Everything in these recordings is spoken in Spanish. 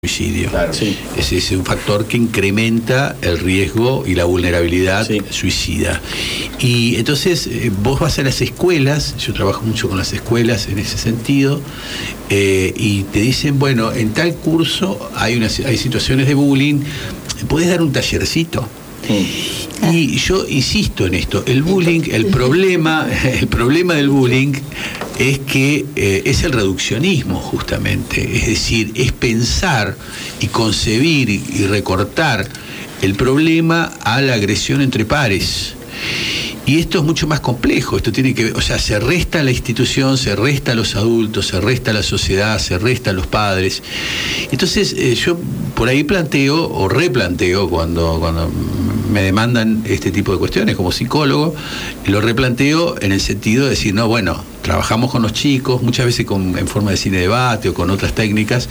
suicidio. Claro. Sí. Ese es un factor que incrementa el riesgo y la vulnerabilidad suicida. Y entonces vos vas a las escuelas, yo trabajo mucho con las escuelas en ese sentido, y te dicen, bueno, en tal curso hay situaciones de bullying, ¿podés dar un tallercito? Y yo insisto en esto, el bullying, el problema del bullying es que es el reduccionismo justamente, es decir, es pensar y concebir y recortar el problema a la agresión entre pares. Y esto es mucho más complejo, esto tiene que ver, o sea, se resta a la institución, se resta a los adultos, se resta a la sociedad, se resta a los padres. Entonces yo por ahí planteo o replanteo cuando me demandan este tipo de cuestiones como psicólogo, lo replanteo en el sentido de decir, no, bueno, trabajamos con los chicos, muchas veces en forma de cine debate o con otras técnicas,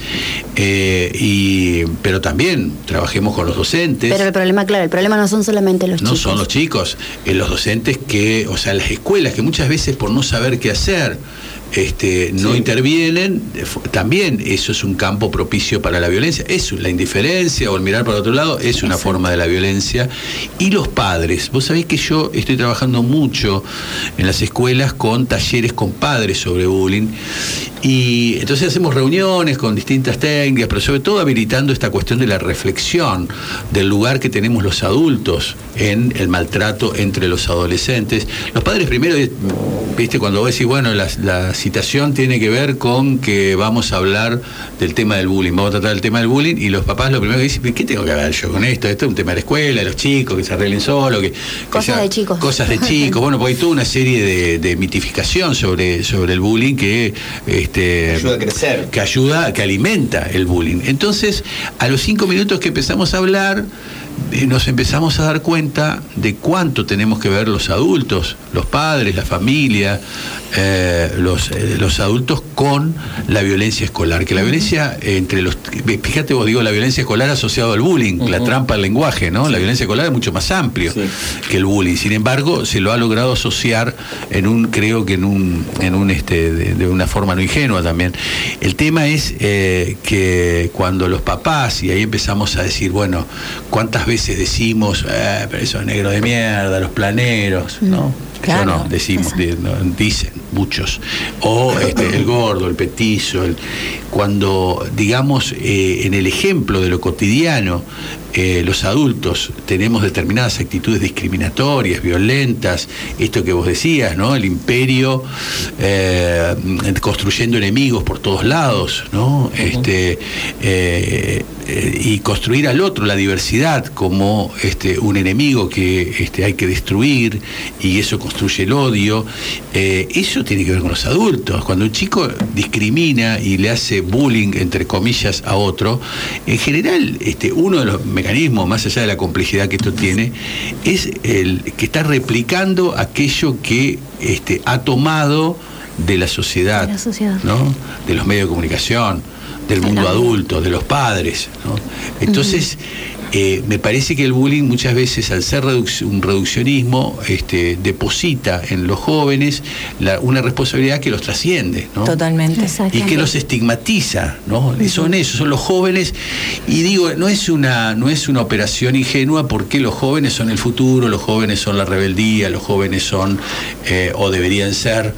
pero también trabajemos con los docentes. Pero el problema no son solamente los chicos. No son los chicos, los docentes o sea, las escuelas que muchas veces por no saber qué hacer, no intervienen, también eso es un campo propicio para la violencia. Eso, la indiferencia o el mirar para otro lado es una forma de la violencia. Y los padres, vos sabés que yo estoy trabajando mucho en las escuelas con talleres con padres sobre bullying, y entonces hacemos reuniones con distintas técnicas, pero sobre todo habilitando esta cuestión de la reflexión del lugar que tenemos los adultos en el maltrato entre los adolescentes. Los padres primero, viste, cuando vos decís, bueno, la citación tiene que ver con que vamos a hablar del tema del bullying, vamos a tratar el tema del bullying, y los papás lo primero que dicen, ¿qué tengo que ver yo con esto? Esto es un tema de la escuela, de los chicos, que se arreglen solos, cosas de chicos. Cosas de chicos. Bueno, pues hay toda una serie de mitificación sobre el bullying que ayuda a crecer, que alimenta el bullying. Entonces, a los 5 minutos que empezamos a hablar, nos empezamos a dar cuenta de cuánto tenemos que ver los adultos, los padres, la familia, los adultos con la violencia escolar. Que la violencia fíjate vos, digo, la violencia escolar asociada al bullying, la trampa al lenguaje, ¿no? La violencia escolar es mucho más amplio que el bullying. Sin embargo, se lo ha logrado asociar creo que de una forma no ingenua también. El tema es que cuando los papás, y ahí empezamos a decir, bueno, ¿cuántas veces decimos, pero esos negros de mierda, los planeros, ¿no? Claro, yo no, dicen muchos. O el gordo, el petizo. Cuando, digamos, en el ejemplo de lo cotidiano, los adultos tenemos determinadas actitudes discriminatorias, violentas, esto que vos decías, ¿no? El imperio construyendo enemigos por todos lados, ¿no? Y construir al otro, la diversidad, como un enemigo que hay que destruir, y eso construye el odio. Eso tiene que ver con los adultos. Cuando un chico discrimina y le hace bullying, entre comillas, a otro, en general, uno de los mecanismos, más allá de la complejidad que esto tiene, es el que está replicando aquello que ha tomado de la sociedad, ¿no? De los medios de comunicación, del mundo adulto, de los padres, ¿no? Entonces, me parece que el bullying muchas veces, al ser un reduccionismo, deposita en los jóvenes una responsabilidad que los trasciende, ¿no? Totalmente. Y que los estigmatiza, ¿no? Son los jóvenes, y digo, no es una operación ingenua, porque los jóvenes son el futuro, los jóvenes son la rebeldía, los jóvenes son, o deberían ser,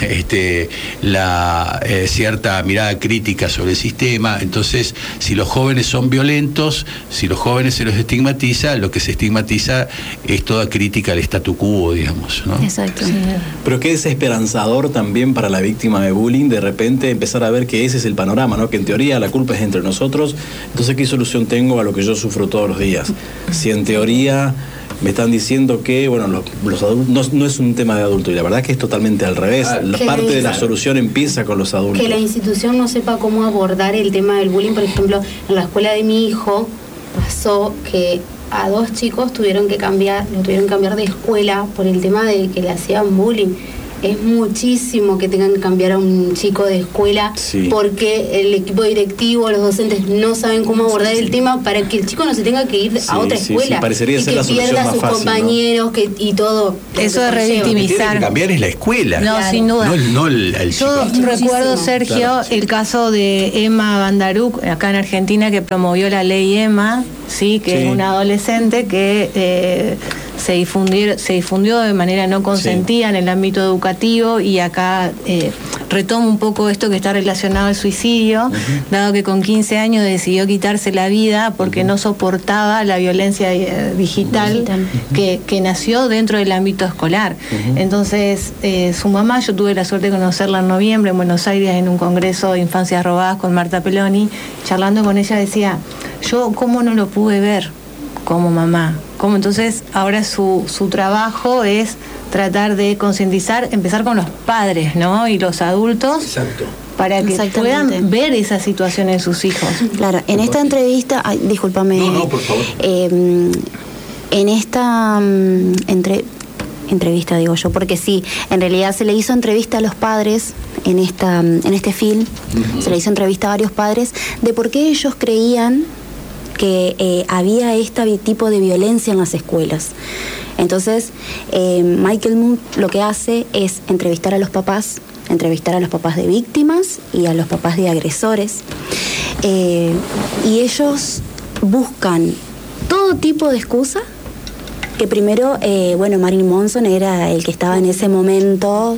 cierta mirada crítica sobre el sistema. Entonces, si los jóvenes son violentos, si los jóvenes se los estigmatiza, lo que se estigmatiza es toda crítica al statu quo, digamos, ¿no? Exacto. Sí. Pero qué desesperanzador también para la víctima de bullying de repente empezar a ver que ese es el panorama, ¿no? Que en teoría la culpa es entre nosotros, entonces ¿qué solución tengo a lo que yo sufro todos los días? Si en teoría me están diciendo que, bueno, los adultos no es un tema de adultos, y la verdad que es totalmente al revés. La parte de la solución empieza con los adultos. Que la institución no sepa cómo abordar el tema del bullying. Por ejemplo, en la escuela de mi hijo pasó que a 2 chicos lo tuvieron que cambiar de escuela por el tema de que le hacían bullying. es muchísimo que tengan que cambiar a un chico de escuela porque el equipo directivo, los docentes no saben cómo abordar el tema para que el chico no se tenga que ir a otra escuela parecería y ser que la solución pierda a más sus fácil, compañeros, ¿no? Y todo. Eso de revictimizar. Lo que tiene que cambiar es la escuela. No, sin duda. No el Yo chico. recuerdo, Sergio, el caso de Emma Bandaruk, acá en Argentina, que promovió la ley Emma, que es una adolescente que se difundió de manera no consentida en el ámbito educativo, y acá retomo un poco esto que está relacionado al suicidio, dado que con 15 años decidió quitarse la vida porque no soportaba la violencia digital que nació dentro del ámbito escolar. Entonces, su mamá, yo tuve la suerte de conocerla en noviembre en Buenos Aires en un congreso de infancias robadas con Marta Peloni, charlando con ella decía, yo cómo no lo pude ver como mamá. Entonces ahora su trabajo es tratar de concientizar, empezar con los padres, ¿no? Y los adultos. Exacto. Para que puedan ver esa situación en sus hijos. Claro, en esta entrevista, discúlpame. No, por favor. En esta entrevista, digo yo, porque sí, en realidad se le hizo entrevista a los padres en este film, se le hizo entrevista a varios padres de por qué ellos creían que había este tipo de violencia en las escuelas. Entonces, Michael Moore lo que hace es entrevistar a los papás de víctimas y a los papás de agresores, y ellos buscan todo tipo de excusa. Que primero, Marilyn Manson era el que estaba en ese momento.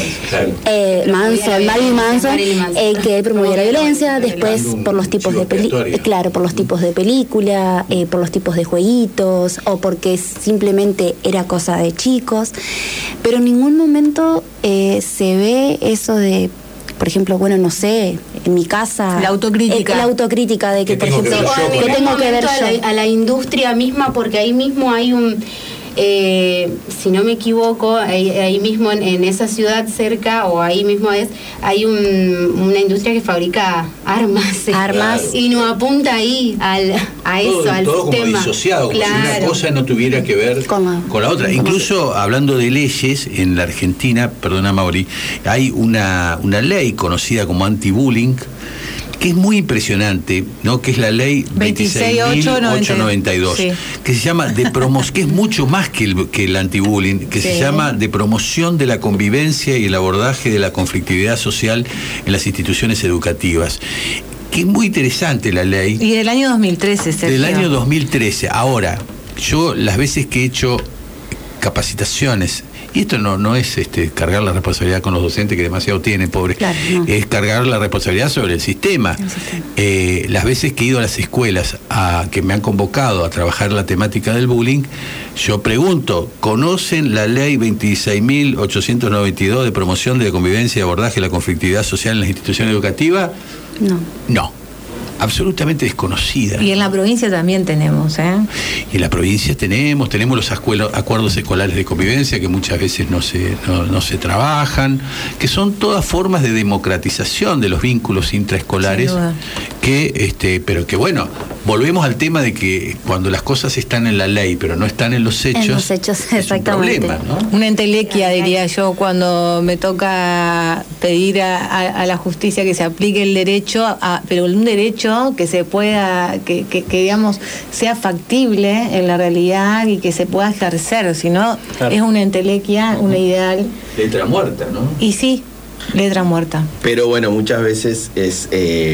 Marilyn Manson, el que promovía la violencia. Después, por los tipos de por los tipos de película, por los tipos de jueguitos, o porque simplemente era cosa de chicos. Pero en ningún momento se ve eso de, por ejemplo, no sé, en mi casa... La autocrítica de que, por ejemplo, que tengo que ver yo. A la industria misma, porque ahí mismo hay un... si no me equivoco, ahí mismo en esa ciudad cerca, o ahí mismo hay una industria que fabrica armas y no apunta ahí a eso, al todo tema. Como disociado, como si una cosa no tuviera que ver con la otra. Incluso hablando de leyes, en la Argentina, perdona Mauri, hay una ley conocida como anti-bullying, que es muy impresionante, ¿no? Que es la ley 26.892, que se llama que es mucho más que el anti-bullying, que se llama de promoción de la convivencia y el abordaje de la conflictividad social en las instituciones educativas. Que es muy interesante la ley. Y del año 2013, Sergio. Del año 2013. Ahora, yo las veces que he hecho capacitaciones, y esto no es cargar la responsabilidad con los docentes, que demasiado tienen, pobres, es cargar la responsabilidad sobre el sistema. Las veces que he ido a las escuelas que me han convocado a trabajar la temática del bullying, yo pregunto, ¿conocen la ley 26.892 de promoción de la convivencia y abordaje de la conflictividad social en las instituciones educativas? No. Absolutamente desconocida. Y en la provincia también tenemos, Y en la provincia tenemos los acuerdos escolares de convivencia, que muchas veces no se trabajan, que son todas formas de democratización de los vínculos intraescolares, pero que volvemos al tema de que cuando las cosas están en la ley pero no están en los hechos, es un problema, ¿no? Una entelequia, diría yo, cuando me toca pedir a la justicia que se aplique el derecho, pero un derecho que se pueda, que digamos sea factible en la realidad y que se pueda ejercer, si no es una entelequia, una ideal. Letra muerta, ¿no? Y sí, letra muerta. Pero muchas veces es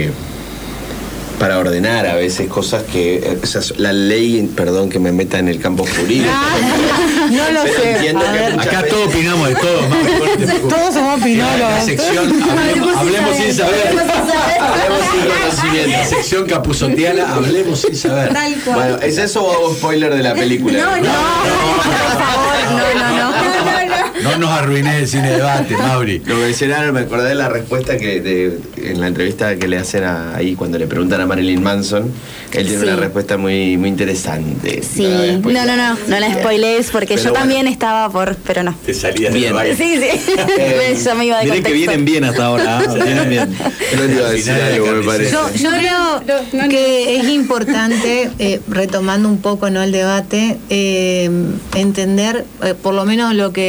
para ordenar a veces cosas que la ley, perdón que me meta en el campo jurídico. No lo pero sé. Entiendo que acá veces... todos opinamos de todo, todos somos opinólogos. La sección hablemos sin saber. Hablemos sin conocimiento. La sección capuzotiana, hablemos sin saber. Bueno, ¿es eso o hago spoiler de la película? No, por favor, no. No nos arruiné el cine debate, Mauri. Lo que mencionaron, me acordé de la respuesta en la entrevista que le hacen ahí cuando le preguntan a Marilyn Manson. Él tiene una respuesta muy, muy interesante. Sí, no la spoilees porque yo también estaba pero no. Te salías bien. Sí. Yo me iba de Diré contexto. que vienen bien hasta ahora. Vienen bien. No te iba a decir algo, me parece. Yo creo que es importante, retomando un poco el debate, entender por lo menos lo que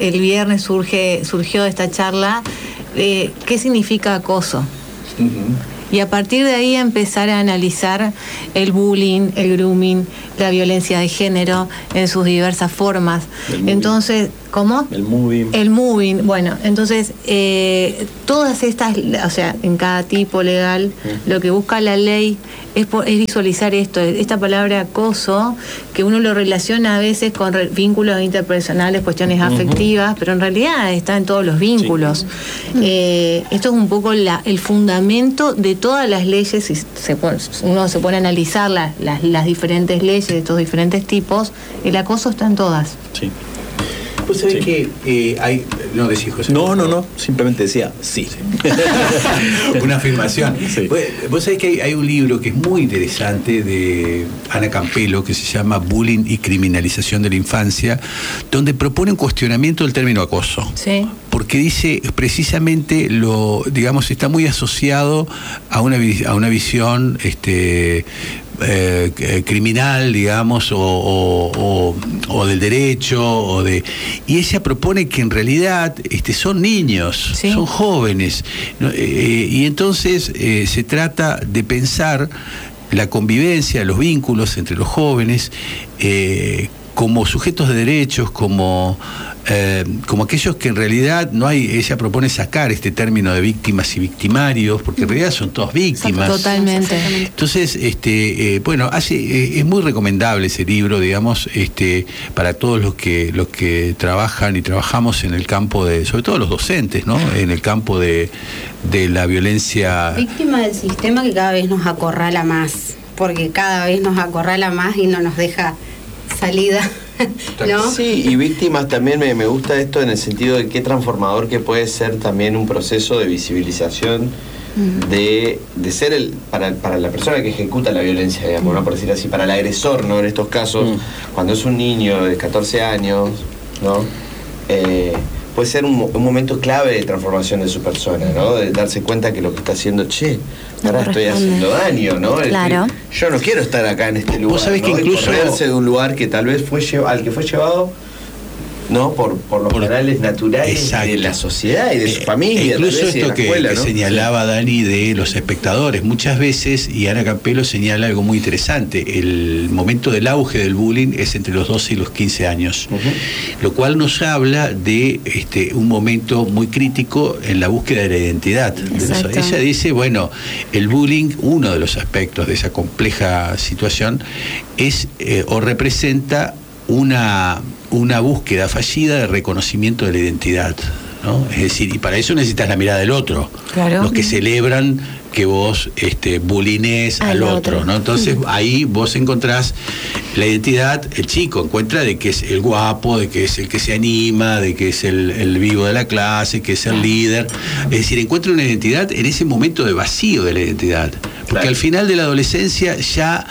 el viernes surgió esta charla, ¿qué significa acoso? Y a partir de ahí empezar a analizar el bullying, el grooming, la violencia de género en sus diversas formas. Entonces, ¿cómo? El moving. El moving, bueno, entonces todas estas, o sea, en cada tipo legal, lo que busca la ley es visualizar esta palabra acoso, que uno lo relaciona a veces con vínculos interpersonales, cuestiones afectivas, pero en realidad está en todos los vínculos. Esto es un poco el fundamento de todas las leyes. Si uno se pone a analizar las diferentes leyes de estos diferentes tipos, el acoso está en todas. Sí. Vos sabés que hay... No decís, José. No. Simplemente decía sí. Una afirmación. Sí. Vos sabés que hay un libro que es muy interesante de Ana Campelo que se llama Bullying y criminalización de la infancia, donde propone un cuestionamiento del término acoso. Sí. Porque dice precisamente está muy asociado a una visión criminal, digamos, o del derecho, y ella propone que en realidad son niños, sí, son jóvenes, ¿no? Y entonces se trata de pensar la convivencia, los vínculos entre los jóvenes como sujetos de derechos, como aquellos que en realidad no hay. Ella propone sacar este término de víctimas y victimarios, porque en realidad son todas víctimas. Totalmente. Entonces, es muy recomendable ese libro, digamos, para todos los que trabajan y trabajamos en el campo sobre todo los docentes, ¿no? En el campo de la violencia. Víctima del sistema que cada vez nos acorrala más, porque cada vez nos acorrala más y no nos deja salida, ¿no? Sí, y víctimas también me gusta esto en el sentido de qué transformador que puede ser también un proceso de visibilización de ser para la persona que ejecuta la violencia, digamos, ¿no? Por decir así, para el agresor, ¿no? En estos casos, cuando es un niño de 14 años, ¿no? Puede ser un momento clave de transformación de su persona, ¿no? De darse cuenta que lo que está haciendo, ahora estoy haciendo daño, ¿no? Claro. Yo no quiero estar acá en este lugar. Vos sabés, ¿no? Que incluso correrse de un lugar que tal vez al que fue llevado, ¿no? Por los canales naturales. Exacto. De la sociedad y de su familia. Incluso tal vez, esto y de la escuela, que ¿no? señalaba Dani de los espectadores, muchas veces, y Ana Campelo señala algo muy interesante, el momento del auge del bullying es entre los 12 y los 15 años, lo cual nos habla de un momento muy crítico en la búsqueda de la identidad. Ella dice, bueno, el bullying, uno de los aspectos de esa compleja situación, es o representa una búsqueda fallida de reconocimiento de la identidad, ¿no? Es decir, y para eso necesitas la mirada del otro. Claro. Los que celebran que vos bulines al otro, ¿no? Entonces ahí vos encontrás la identidad, el chico encuentra de que es el guapo, de que es el que se anima, de que es el vivo de la clase, que es el líder. Es decir, encuentra una identidad en ese momento de vacío de la identidad. Porque al final de la adolescencia ya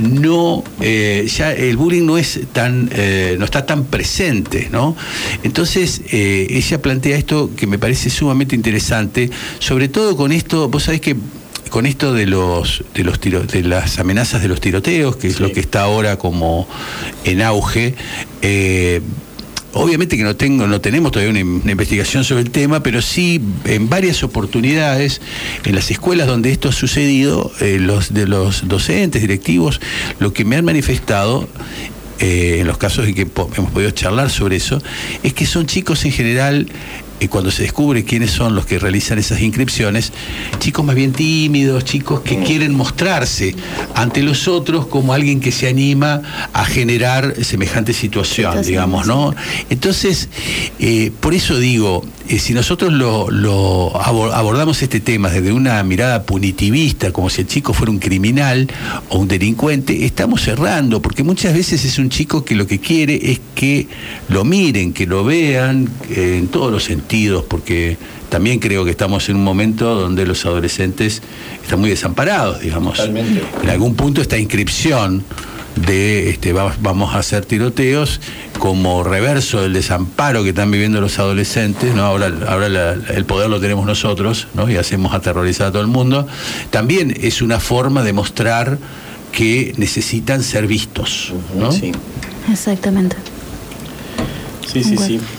el bullying no está tan presente, ¿no? Entonces ella plantea esto que me parece sumamente interesante, sobre todo con esto. Vos sabés que con esto de las amenazas de los tiroteos, que es lo que está ahora como en auge. Obviamente que no tenemos todavía una investigación sobre el tema, pero sí en varias oportunidades en las escuelas donde esto ha sucedido, los docentes, directivos, lo que me han manifestado en los casos en que hemos podido charlar sobre eso, es que son chicos en general, cuando se descubre quiénes son los que realizan esas inscripciones, chicos más bien tímidos, chicos que quieren mostrarse ante los otros como alguien que se anima a generar semejante situación, digamos, ¿no? Entonces, por eso digo, si nosotros abordamos este tema desde una mirada punitivista, como si el chico fuera un criminal o un delincuente, estamos errando, porque muchas veces es un chico que lo que quiere es que lo miren, que lo vean en todos los sentidos, porque también creo que estamos en un momento donde los adolescentes están muy desamparados, digamos. Totalmente. En algún punto esta inscripción de vamos a hacer tiroteos como reverso del desamparo que están viviendo los adolescentes, ¿no? Ahora el poder lo tenemos nosotros, ¿no? Y hacemos aterrorizar a todo el mundo. También es una forma de mostrar que necesitan ser vistos, ¿no? Sí. Exactamente. Sí.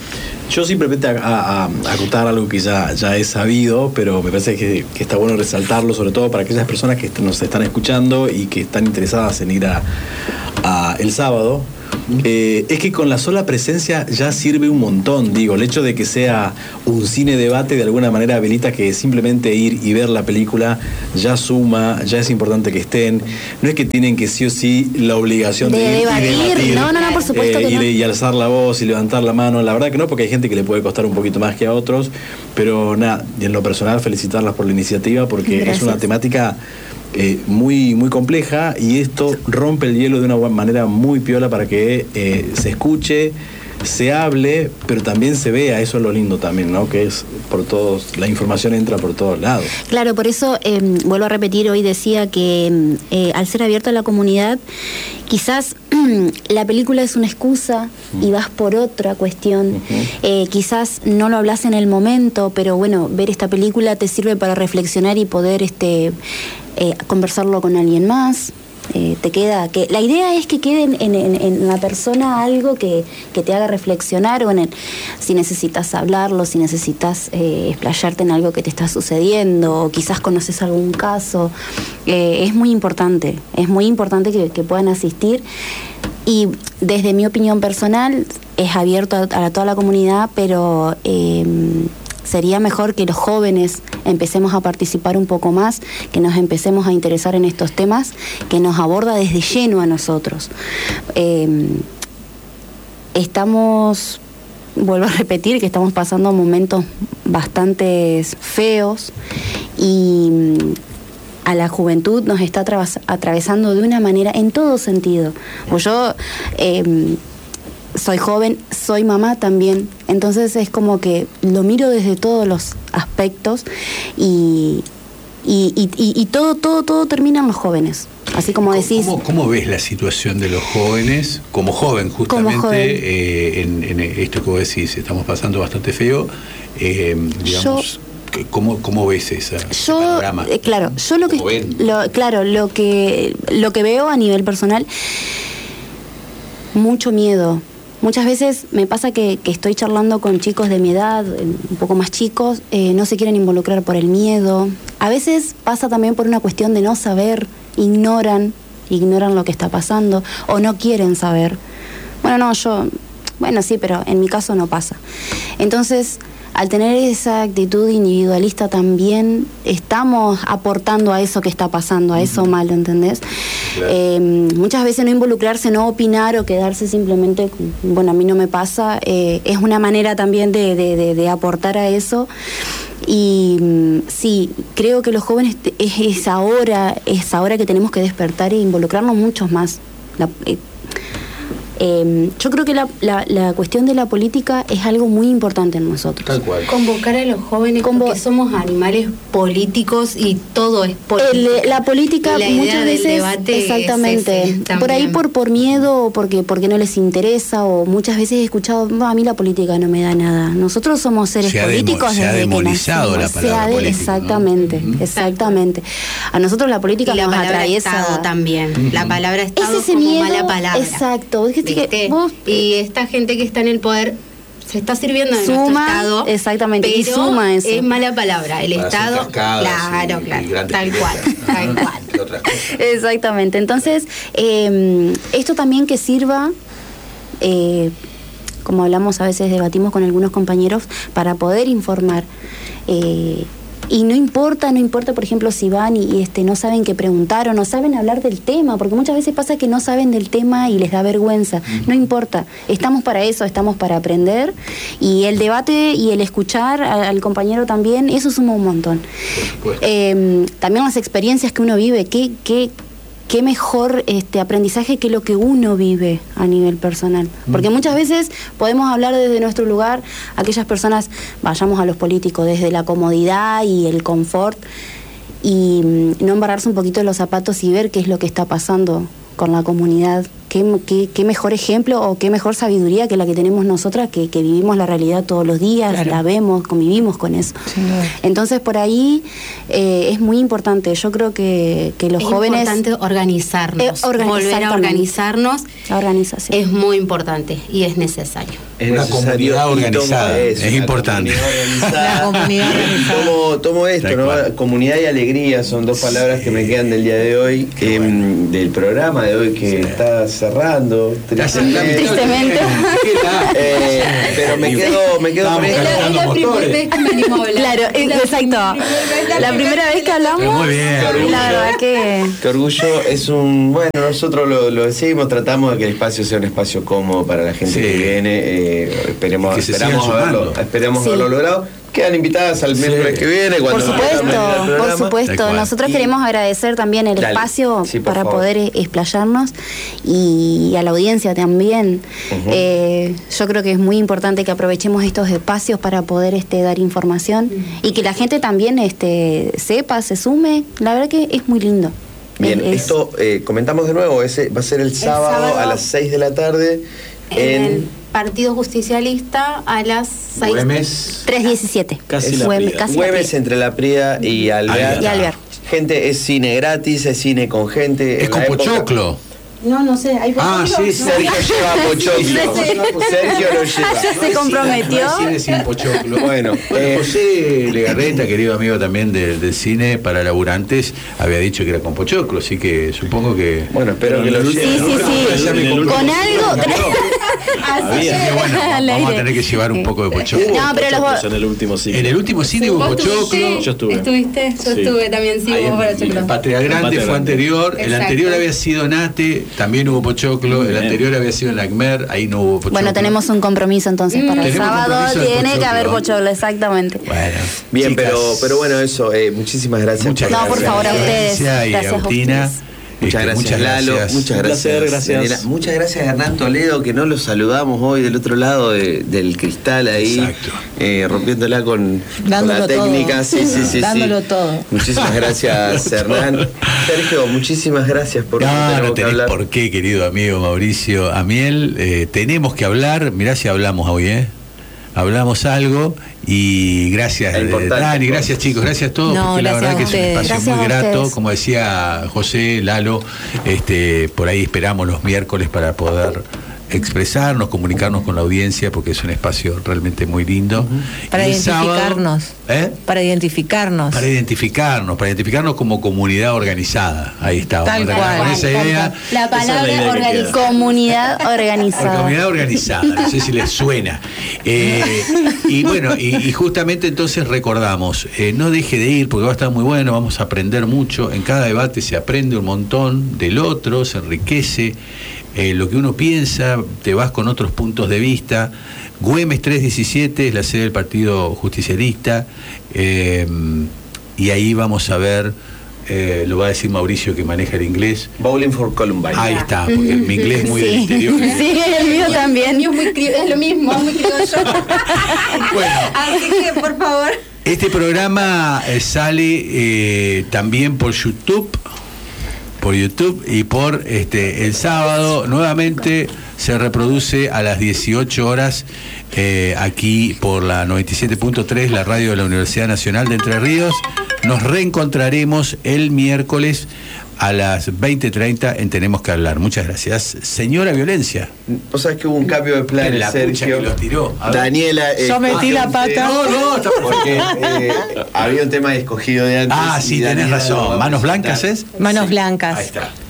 Yo simplemente a acotar algo que ya he sabido, pero me parece que está bueno resaltarlo, sobre todo para aquellas personas que nos están escuchando y que están interesadas en ir a el sábado. Es que con la sola presencia ya sirve un montón, digo, el hecho de que sea un cine debate de alguna manera habilita que simplemente ir y ver la película ya suma, ya es importante que estén, no es que tienen que sí o sí la obligación de ir debatir. Y debatir, No, por supuesto que no. Y alzar la voz y levantar la mano, la verdad que no, porque hay gente que le puede costar un poquito más que a otros, pero nada, y en lo personal felicitarlas por la iniciativa porque Gracias. Es una temática muy, muy compleja y esto rompe el hielo de una manera muy piola para que se escuche, se hable, pero también se vea. Eso es lo lindo también, ¿no? Que es por todos, la información entra por todos lados. Claro, por eso vuelvo a repetir, hoy decía que al ser abierto a la comunidad, quizás la película es una excusa y vas por otra cuestión. Quizás no lo hablas en el momento, pero bueno, ver esta película te sirve para reflexionar y poder conversarlo con alguien más. Te queda que la idea es que quede en la persona algo que te haga reflexionar, o si necesitas hablarlo, si necesitas explayarte en algo que te está sucediendo, o quizás conoces algún caso. Es muy importante que puedan asistir, y desde mi opinión personal es abierto a toda la comunidad, pero sería mejor que los jóvenes empecemos a participar un poco más, que nos empecemos a interesar en estos temas, que nos aborda desde lleno a nosotros. Vuelvo a repetir que estamos pasando momentos bastante feos y a la juventud nos está atravesando de una manera en todo sentido. Pues yo soy joven, soy mamá también, entonces es como que lo miro desde todos los aspectos y todo termina en los jóvenes. Así como decís. ¿Cómo ves la situación de los jóvenes? Como joven, justamente, como joven. En esto que vos decís, estamos pasando bastante feo, digamos. ¿Cómo ves ese panorama? Claro, yo lo que veo a nivel personal, mucho miedo. Muchas veces me pasa que estoy charlando con chicos de mi edad, un poco más chicos, no se quieren involucrar por el miedo. A veces pasa también por una cuestión de no saber, ignoran lo que está pasando o no quieren saber. Bueno, sí, pero en mi caso no pasa. Entonces, al tener esa actitud individualista también estamos aportando a eso que está pasando, a eso malo, ¿entendés? Claro. Muchas veces no involucrarse, no opinar o quedarse simplemente, bueno, a mí no me pasa, es una manera también de aportar a eso. Y sí, creo que los jóvenes es ahora que tenemos que despertar e involucrarnos muchos más. Yo creo que la cuestión de la política es algo muy importante en nosotros. Tal cual. Convocar a los jóvenes, porque somos animales políticos y todo es política. La política la muchas veces, debate exactamente, por ahí por miedo o porque no les interesa, o muchas veces he escuchado, no, a mí la política no me da nada. Nosotros somos seres políticos. Se ha demonizado la palabra política. Exactamente, ¿no? Exactamente. A nosotros la política nos atraviesa. Estado también. La palabra Estado es ese como miedo, mala palabra. Exacto. Y esta gente que está en el poder se está sirviendo de nuestro Estado. Exactamente, pero y suma eso. Es mala palabra. El Estado, claro, tal cual. Exactamente. Entonces, esto también que sirva, como hablamos a veces, debatimos con algunos compañeros, para poder informar. Y no importa, por ejemplo, si van y no saben qué preguntar o no saben hablar del tema, porque muchas veces pasa que no saben del tema y les da vergüenza. No importa, estamos para eso, estamos para aprender, y el debate y el escuchar al compañero también, eso suma un montón. También las experiencias que uno vive, qué mejor aprendizaje que lo que uno vive a nivel personal. Porque muchas veces podemos hablar desde nuestro lugar, aquellas personas, vayamos a los políticos, desde la comodidad y el confort, y no embarrarse un poquito los zapatos y ver qué es lo que está pasando con la comunidad, qué mejor ejemplo o qué mejor sabiduría que la que tenemos nosotras, que vivimos la realidad todos los días, claro. La vemos, convivimos con eso. Sí, no. Entonces, por ahí es muy importante. Yo creo que los jóvenes... Es importante organizarnos. Volver a organizarnos. La organización. Es muy importante y es necesario. Una comunidad organizada. Es importante. La comunidad organizada. Tomo esto, ¿no? Comunidad y alegría son dos palabras que me quedan del día de hoy, del programa de hoy que está cerrando. Tristemente. Pero me quedo con esto. Es la primera vez que me animo a hablar. Claro, exacto. La primera vez que hablamos. Muy bien. La verdad que... Qué orgullo. Es bueno, nosotros lo decimos, tratamos de que el espacio sea un espacio cómodo para la gente que viene. Esperamos haberlo logrado. Quedan invitadas al miércoles que viene. Por supuesto. Nosotros queremos agradecer también el espacio para poder explayarnos y a la audiencia también. Yo creo que es muy importante que aprovechemos estos espacios para poder dar información y que la gente también sepa, se sume. La verdad que es muy lindo. Bien, esto comentamos de nuevo, va a ser el sábado a las 6 de la tarde en el Partido Justicialista a las 6. Güemes 317. Casi la Prida. Güemes entre la Prida y Alvear. Gente, es cine gratis, es cine con gente. Es con pochoclo. No sé, hay pochoclo. Sí, Sergio lleva pochoclo. Sergio lo lleva. Ya se comprometió. No hay cine sin pochoclo. Bueno, José Legarreta, querido amigo también del cine para laburantes, había dicho que era con pochoclo, así que supongo que... Bueno, espero que lo lleve. Sí. Con algo... Así que bueno, vamos a tener que llevar un poco de pochoclo. No, pero en el último cine. En el último cine hubo pochoclo. Yo estuve. ¿Estuviste? Yo estuve también, sí, hubo pochoclo. Patria Grande fue anterior. El anterior había sido Nate, también hubo pochoclo. El anterior había sido en la ACMER, ahí no hubo pochoclo. Bueno, tenemos un compromiso entonces para el sábado. Tiene que haber pochoclo, exactamente. Bueno, bien, pero bueno, eso, muchísimas gracias. Por favor, a ustedes. Gracias, Agustina. Muchas gracias, Lalo. Muchas gracias. Muchas gracias a Hernán Toledo, que no lo saludamos hoy del otro lado del cristal ahí. Rompiéndola con la técnica. Sí. Dándolo todo. Muchísimas gracias, Hernán. Sergio, muchísimas gracias por no tenés por qué, querido amigo Mauricio Amiel. Tenemos que hablar. Mirá si hablamos hoy, hablamos algo y gracias Dani, gracias chicos, gracias a todos, porque la verdad que es un espacio muy grato, como decía José, Lalo, por ahí esperamos los miércoles para poder expresarnos, comunicarnos con la audiencia, porque es un espacio realmente muy lindo. Para identificarnos. Para identificarnos como comunidad organizada. Ahí está. Tal cual. Con esa idea. La palabra comunidad organizada. Comunidad organizada, no sé si les suena. Y bueno, y justamente entonces recordamos, no deje de ir porque va a estar muy bueno, vamos a aprender mucho. En cada debate se aprende un montón del otro, se enriquece. Lo que uno piensa, te vas con otros puntos de vista. Güemes 317 es la sede del Partido Justicialista, y ahí vamos a ver, lo va a decir Mauricio que maneja el inglés. Bowling for Columbine. Ahí está, porque mi inglés es muy del interior. Sí, el mío también. Es lo mismo, muy criollo. Bueno, así que por favor. Este programa sale también por YouTube y por el sábado nuevamente se reproduce a las 18 horas aquí por la 97.3, la radio de la Universidad Nacional de Entre Ríos. Nos reencontraremos el miércoles a las 20:30 en Tenemos que Hablar. Muchas gracias. Señora Violencia. Vos sabés que hubo un cambio de plan, Sergio. Que los tiró. Daniela. Yo metí la pata. No, porque había un tema escogido de antes. Sí, tenés razón. ¿Manos blancas es? Manos blancas. Ahí está.